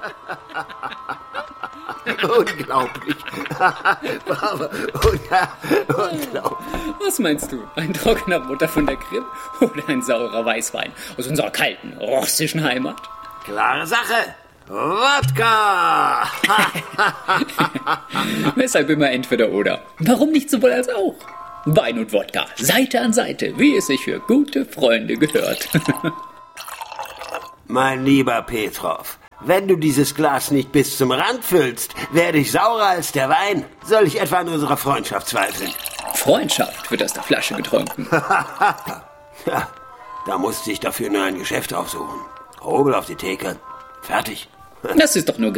Unglaublich. Unglaublich. Was meinst du? Ein trockener Butter von der Krim oder ein saurer Weißwein aus unserer kalten russischen Heimat? Klare Sache. Wodka! Weshalb immer entweder oder? Warum nicht sowohl als auch? Wein und Wodka, Seite an Seite, wie es sich für gute Freunde gehört. Mein lieber Petrov, wenn du dieses Glas nicht bis zum Rand füllst, werde ich saurer als der Wein. Soll ich etwa an unserer Freundschaft zweifeln? Freundschaft wird aus der Flasche getrunken. Ja, da musste ich dafür nur ein Geschäft aufsuchen. Hobel auf die Theke. Fertig. Das ist doch nur